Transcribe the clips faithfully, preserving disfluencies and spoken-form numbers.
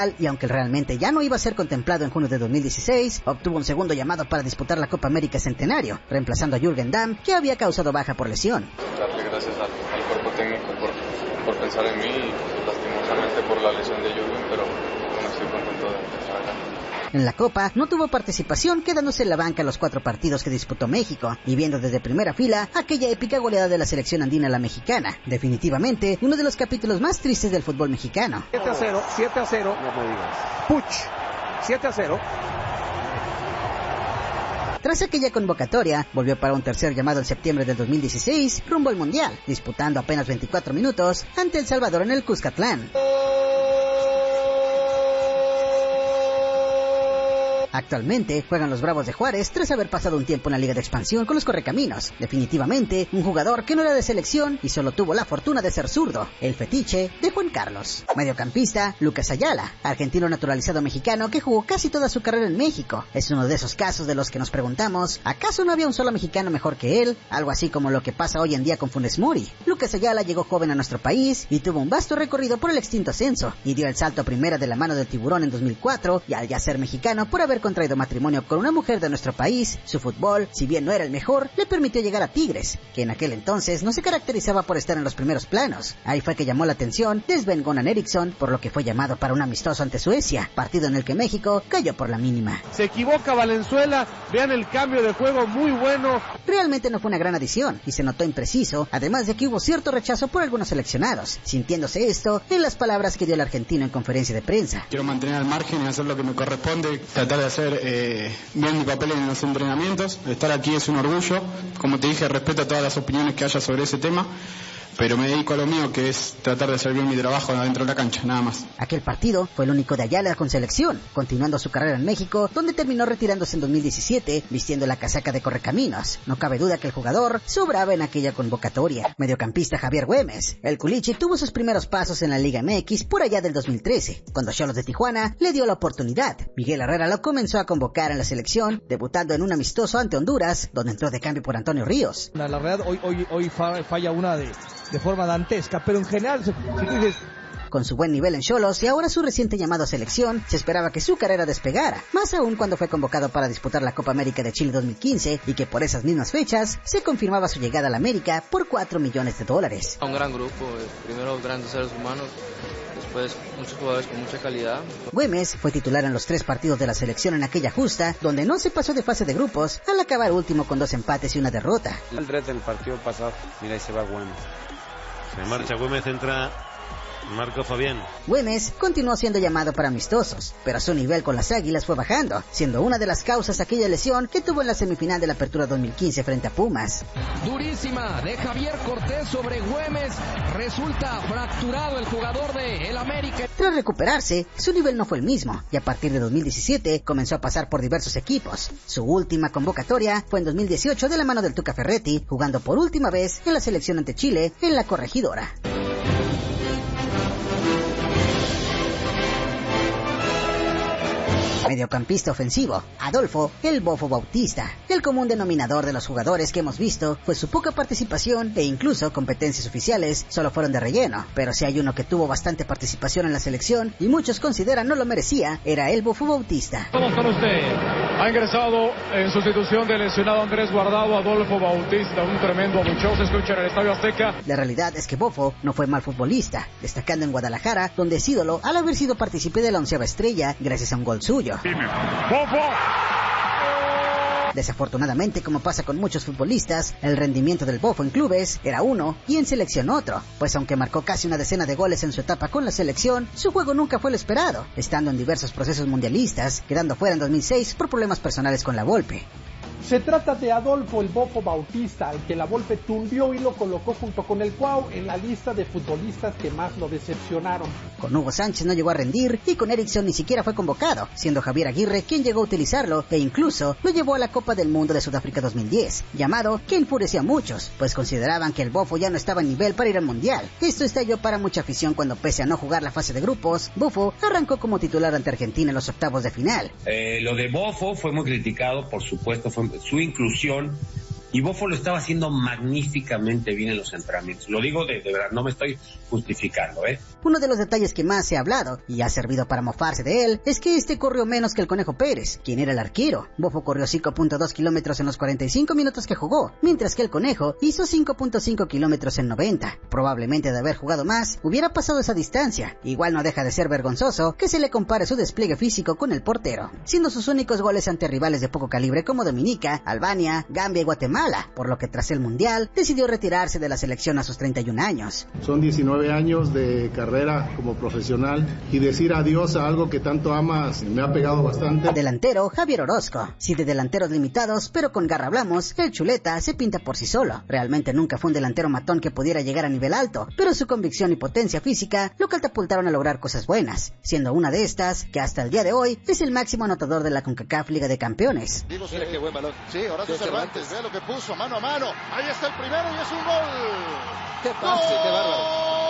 y aunque realmente ya no iba a ser contemplado en junio de dos mil dieciséis, obtuvo un segundo llamado para disputar la Copa América Centenario, reemplazando a Jürgen Damm, que había causado baja por lesión. Darle gracias al, al cuerpo técnico por, por pensar en mí y lastimosamente por la lesión de Jürgen, pero bueno, estoy contento de estar acá. En la Copa no tuvo participación, quedándose en la banca los cuatro partidos que disputó México y viendo desde primera fila aquella épica goleada de la selección andina a la mexicana. Definitivamente uno de los capítulos más tristes del fútbol mexicano. siete a cero, siete a cero. No me digas. Puch, siete a cero. Tras aquella convocatoria, volvió para un tercer llamado en septiembre del dos mil dieciséis, rumbo al Mundial, disputando apenas veinticuatro minutos ante El Salvador en el Cuscatlán. Actualmente juegan los Bravos de Juárez tras haber pasado un tiempo en la Liga de Expansión con los Correcaminos. Definitivamente un jugador que no era de selección y solo tuvo la fortuna de ser zurdo, el fetiche de Juan Carlos. Mediocampista, Lucas Ayala, argentino naturalizado mexicano que jugó casi toda su carrera en México. Es uno de esos casos de los que nos preguntamos, ¿acaso no había un solo mexicano mejor que él? Algo así como lo que pasa hoy en día con Funes Mori. Lucas Ayala llegó joven a nuestro país y tuvo un vasto recorrido por el extinto ascenso, y dio el salto a primera de la mano del Tiburón en dos mil cuatro, y al ya ser mexicano por haber contraído matrimonio con una mujer de nuestro país, su fútbol, si bien no era el mejor, le permitió llegar a Tigres, que en aquel entonces no se caracterizaba por estar en los primeros planos. Ahí fue que llamó la atención de Sven-Goran Eriksson, por lo que fue llamado para un amistoso ante Suecia, partido en el que México cayó por la mínima. Se equivoca Valenzuela, vean el cambio de juego, muy bueno. Realmente no fue una gran adición y se notó impreciso, además de que hubo cierto rechazo por algunos seleccionados, sintiéndose esto en las palabras que dio el argentino en conferencia de prensa. Quiero mantener al margen y hacer lo que me corresponde, tratar de hacer eh, bien mi papel en los entrenamientos. Estar aquí es un orgullo, como te dije, respeto todas las opiniones que haya sobre ese tema, pero me dedico a lo mío, que es tratar de hacer bien mi trabajo dentro de la cancha, nada más. Aquel partido fue el único de Ayala con selección, continuando su carrera en México, donde terminó retirándose en dos mil diecisiete, vistiendo la casaca de Correcaminos. No cabe duda que el jugador sobraba en aquella convocatoria. Mediocampista Javier Güemes, el Culichi tuvo sus primeros pasos en la Liga M X por allá del dos mil trece, cuando Xolos de Tijuana le dio la oportunidad. Miguel Herrera lo comenzó a convocar en la selección, debutando en un amistoso ante Honduras, donde entró de cambio por Antonio Ríos. La, la verdad, hoy, hoy, hoy falla una de... de forma dantesca, pero en general, si tú dices... Con su buen nivel en Xolos y ahora su reciente llamado a selección, se esperaba que su carrera despegara, más aún cuando fue convocado para disputar la Copa América de Chile dos mil quince y que por esas mismas fechas se confirmaba su llegada a la América por cuatro millones de dólares. Un gran grupo, primero grandes seres humanos, después muchos jugadores con mucha calidad. Güemes fue titular en los tres partidos de la selección en aquella justa, donde no se pasó de fase de grupos, al acabar último con dos empates y una derrota. El red del partido pasado, mira, ahí se va Güemes. Se marcha Güemes, entra Marco Fabián. Güemes continuó siendo llamado para amistosos, pero su nivel con las Águilas fue bajando, siendo una de las causas aquella lesión que tuvo en la semifinal de la Apertura dos mil quince frente a Pumas. Durísima de Javier Cortés sobre Güemes, resulta fracturado el jugador de el América. Tras recuperarse, su nivel no fue el mismo, y a partir de dos mil diecisiete comenzó a pasar por diversos equipos. Su última convocatoria fue en dos mil dieciocho de la mano del Tuca Ferretti, jugando por última vez en la selección ante Chile en la Corregidora. Mediocampista ofensivo, Adolfo El Bofo Bautista. El común denominador de los jugadores que hemos visto fue su poca participación e incluso competencias oficiales solo fueron de relleno, pero si hay uno que tuvo bastante participación en la selección y muchos consideran no lo merecía, era El Bofo Bautista. ¿Cómo está usted? Ha ingresado en sustitución del lesionado Andrés Guardado, Adolfo Bautista, un tremendo abucheo se escucha en el Estadio Azteca. La realidad es que Bofo no fue mal futbolista, destacando en Guadalajara, donde es ídolo al haber sido partícipe de la onceava estrella gracias a un gol suyo. Desafortunadamente, como pasa con muchos futbolistas, el rendimiento del Bofo en clubes era uno y en selección otro, pues aunque marcó casi una decena de goles en su etapa con la selección, su juego nunca fue el esperado, estando en diversos procesos mundialistas, quedando fuera en dos mil seis por problemas personales con la Volpe. Se trata de Adolfo El Bofo Bautista, al que la Volpe tundió y lo colocó junto con el Cuau en la lista de futbolistas que más lo decepcionaron. Con Hugo Sánchez no llegó a rendir y con Eriksson ni siquiera fue convocado, siendo Javier Aguirre quien llegó a utilizarlo e incluso lo llevó a la Copa del Mundo de Sudáfrica dos mil diez, llamado que enfureció a muchos, pues consideraban que el Bofo ya no estaba en nivel para ir al Mundial. Esto estalló para mucha afición cuando, pese a no jugar la fase de grupos, Bofo arrancó como titular ante Argentina en los octavos de final. Eh, lo de Bofo fue muy criticado, por supuesto, fue su inclusión Y Bofo lo estaba haciendo magníficamente bien en los entrenamientos. Lo digo de, de verdad, no me estoy justificando, ¿eh? Uno de los detalles que más se ha hablado y ha servido para mofarse de él es que este corrió menos que el Conejo Pérez, quien era el arquero. Bofo corrió cinco punto dos kilómetros en los cuarenta y cinco minutos que jugó, mientras que el Conejo hizo cinco punto cinco kilómetros en noventa. Probablemente de haber jugado más, hubiera pasado esa distancia. Igual no deja de ser vergonzoso que se le compare su despliegue físico con el portero, siendo sus únicos goles ante rivales de poco calibre como Dominica, Albania, Gambia y Guatemala, por lo que tras el Mundial decidió retirarse de la selección a sus treinta y un años. Son diecinueve años de carrera como profesional y decir adiós a algo que tanto amas me ha pegado bastante. Delantero Javier Orozco. Si de delanteros limitados, pero con garra hablamos, el Chuleta se pinta por sí solo. Realmente nunca fue un delantero matón que pudiera llegar a nivel alto, pero su convicción y potencia física lo catapultaron a lograr cosas buenas, siendo una de estas que hasta el día de hoy es el máximo anotador de la CONCACAF Liga de Campeones. Mira qué buen balón. Sí, Horacio Cervantes, vea lo que puso, mano a mano. Ahí está el primero y es un gol. ¡Qué pase, qué bárbaro!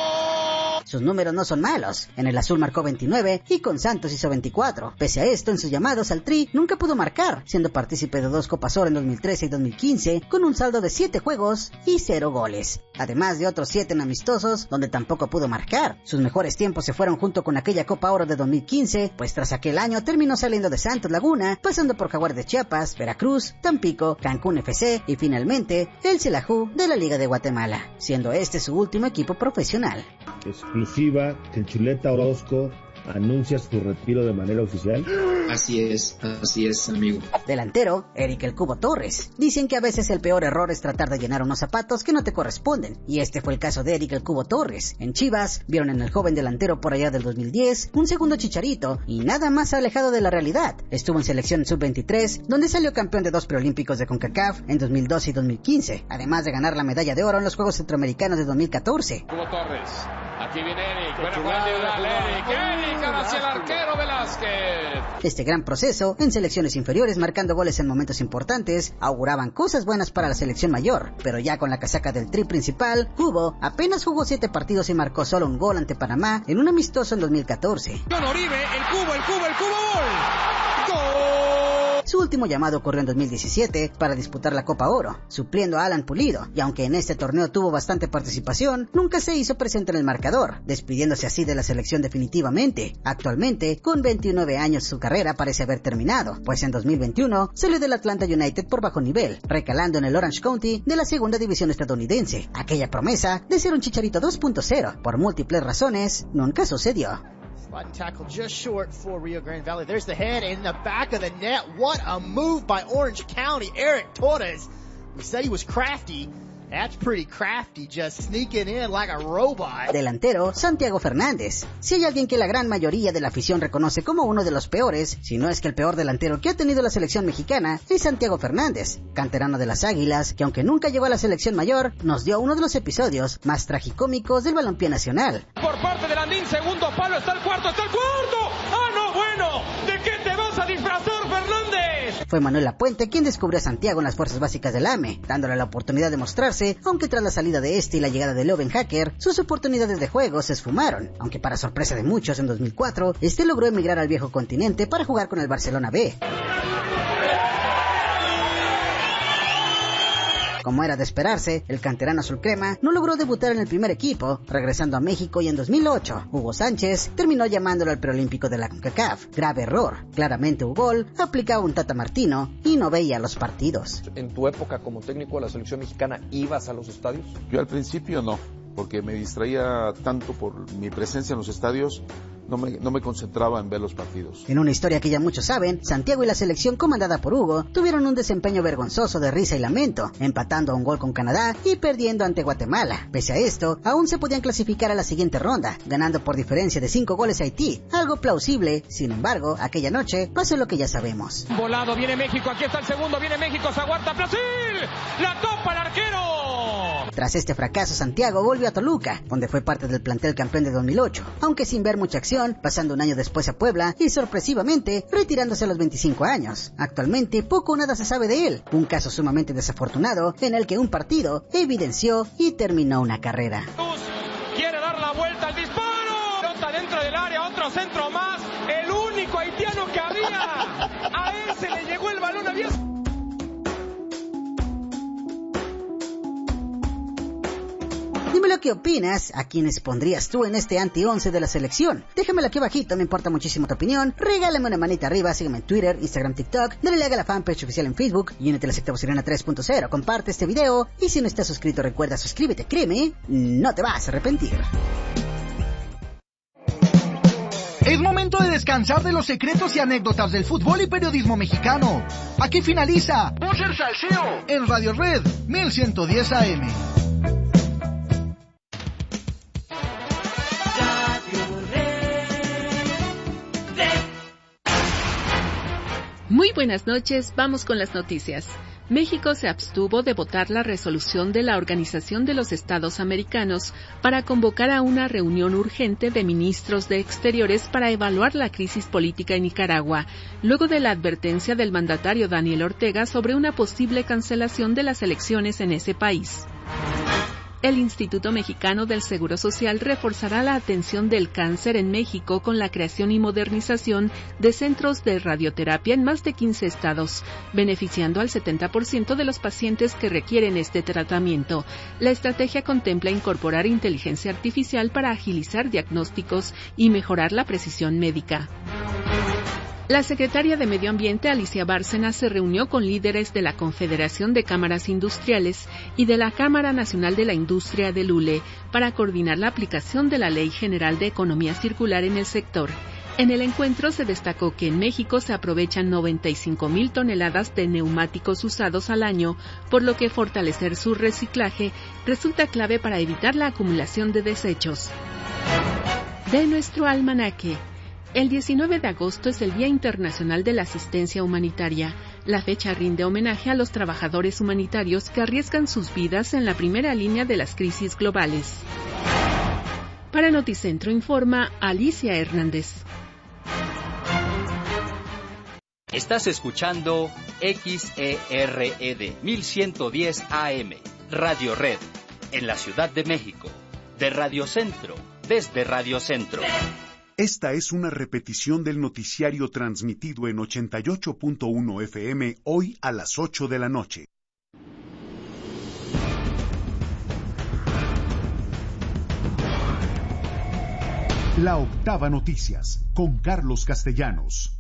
Sus números no son malos. En el azul marcó veintinueve y con Santos hizo veinticuatro. Pese a esto, en sus llamados al Tri nunca pudo marcar, siendo partícipe de dos Copas Oro en dos mil trece y dos mil quince, con un saldo de siete juegos y cero goles. Además de otros siete en amistosos, donde tampoco pudo marcar. Sus mejores tiempos se fueron junto con aquella Copa Oro de dos mil quince, pues tras aquel año terminó saliendo de Santos Laguna, pasando por Jaguares de Chiapas, Veracruz, Tampico, Cancún F C y finalmente el Xelajú de la Liga de Guatemala, siendo este su último equipo profesional. Exclusiva que el Chuleta Orozco anuncia su retiro de manera oficial. Así es, así es, amigo. Delantero, Eric El Cubo Torres. Dicen que a veces el peor error es tratar de llenar unos zapatos que no te corresponden, y este fue el caso de Eric El Cubo Torres. En Chivas, vieron en el joven delantero por allá del dos mil diez un segundo Chicharito, y nada más alejado de la realidad. Estuvo en selección sub veintitrés, donde salió campeón de dos preolímpicos de CONCACAF en dos mil doce y dos mil quince, además de ganar la medalla de oro en los Juegos Centroamericanos de dos mil catorce. Cubo Torres. Aquí viene Eric, buena jugada individual, Eric, Eric hacia el arquero Velázquez. Este gran proceso, en selecciones inferiores marcando goles en momentos importantes, auguraban cosas buenas para la selección mayor, pero ya con la casaca del Tri principal, Cubo apenas jugó siete partidos y marcó solo un gol ante Panamá en un amistoso en dos mil catorce. John Oribe, el Cubo, el Cubo, el Cubo, gol. ¡Gol! Su último llamado ocurrió en dos mil diecisiete para disputar la Copa Oro, supliendo a Alan Pulido, y aunque en este torneo tuvo bastante participación, nunca se hizo presente en el marcador, despidiéndose así de la selección definitivamente. Actualmente, con veintinueve años, su carrera parece haber terminado, pues en dos mil veintiuno salió del Atlanta United por bajo nivel, recalando en el Orange County de la segunda división estadounidense. Aquella promesa de ser un Chicharito dos punto cero, por múltiples razones, nunca sucedió. Spot tackle just short for Rio Grande Valley. There's the head in the back of the net. What a move by Orange County. Eric Torres. We said he was crafty. That's pretty crafty, just sneaking in like a robot. Delantero, Santiago Fernández. Si hay alguien que la gran mayoría de la afición reconoce como uno de los peores, si no es que el peor delantero que ha tenido la selección mexicana, es Santiago Fernández, canterano de las Águilas, que aunque nunca llegó a la selección mayor, nos dio uno de los episodios más tragicómicos del balompié nacional. Por parte de Landín, segundo palo, está el cuarto, está el cuarto. ¡Ah, no, bueno! ¿De qué te vas a disfrazar, Fernández? Fue Manuel Lapuente quien descubrió a Santiago en las fuerzas básicas del A M E, dándole la oportunidad de mostrarse, aunque tras la salida de este y la llegada de Leuven Hacker, sus oportunidades de juego se esfumaron, aunque para sorpresa de muchos en dos mil cuatro, este logró emigrar al viejo continente para jugar con el Barcelona B. Como era de esperarse, el canterano azul crema no logró debutar en el primer equipo, regresando a México, y en dos mil ocho, Hugo Sánchez terminó llamándolo al preolímpico de la CONCACAF. Grave error. Claramente Hugo aplicaba un Tata Martino y no veía los partidos. ¿En tu época como técnico de la selección mexicana ibas a los estadios? Yo al principio no, porque me distraía tanto por mi presencia en los estadios. No me, no me concentraba en ver los partidos. En una historia que ya muchos saben, Santiago y la selección comandada por Hugo tuvieron un desempeño vergonzoso de risa y lamento, empatando a un gol con Canadá y perdiendo ante Guatemala. Pese a esto, aún se podían clasificar a la siguiente ronda, ganando por diferencia de cinco goles a Haití, algo plausible. Sin embargo, aquella noche pasó lo que ya sabemos. Volado, viene México, aquí está el segundo, viene México, se aguanta Brasil, la topa el arquero. Tras este fracaso, Santiago volvió a Toluca, donde fue parte del plantel campeón de dos mil ocho, aunque sin ver mucha acción, pasando un año después a Puebla y sorpresivamente retirándose a los veinticinco años. Actualmente poco o nada se sabe de él, un caso sumamente desafortunado en el que un partido evidenció y terminó una carrera. Quiere dar la vuelta al disparo, pelota dentro del área, otro centro más, el único haitiano que había, a él se le llegó el balón, había... ¿Pero qué opinas? ¿A quiénes pondrías tú en este anti-once de la selección? Déjamelo aquí abajito, me importa muchísimo tu opinión. Regálame una manita arriba, sígueme en Twitter, Instagram, TikTok, dale like a la fanpage oficial en Facebook y únete a la secta Sirena tres punto cero. Comparte este video y si no estás suscrito recuerda suscríbete, créeme, no te vas a arrepentir. Es momento de descansar de los secretos y anécdotas del fútbol y periodismo mexicano. Aquí finaliza Voces Salseo en Radio Red mil ciento diez A M. Muy buenas noches, vamos con las noticias. México se abstuvo de votar la resolución de la Organización de los Estados Americanos para convocar a una reunión urgente de ministros de Exteriores para evaluar la crisis política en Nicaragua, luego de la advertencia del mandatario Daniel Ortega sobre una posible cancelación de las elecciones en ese país. El Instituto Mexicano del Seguro Social reforzará la atención del cáncer en México con la creación y modernización de centros de radioterapia en más de quince estados, beneficiando al setenta por ciento de los pacientes que requieren este tratamiento. La estrategia contempla incorporar inteligencia artificial para agilizar diagnósticos y mejorar la precisión médica. La secretaria de Medio Ambiente, Alicia Bárcena, se reunió con líderes de la Confederación de Cámaras Industriales y de la Cámara Nacional de la Industria del Hule para coordinar la aplicación de la Ley General de Economía Circular en el sector. En el encuentro se destacó que en México se aprovechan noventa y cinco mil toneladas de neumáticos usados al año, por lo que fortalecer su reciclaje resulta clave para evitar la acumulación de desechos. De nuestro almanaque. El diecinueve de agosto es el Día Internacional de la Asistencia Humanitaria. La fecha rinde homenaje a los trabajadores humanitarios que arriesgan sus vidas en la primera línea de las crisis globales. Para Noticentro informa Alicia Hernández. Estás escuchando X E R E D mil ciento diez A M, Radio Red, en la Ciudad de México. De Radio Centro, desde Radio Centro. Esta es una repetición del noticiario transmitido en ochenta y ocho punto uno F M hoy a las ocho de la noche. La Octava Noticias, con Carlos Castellanos.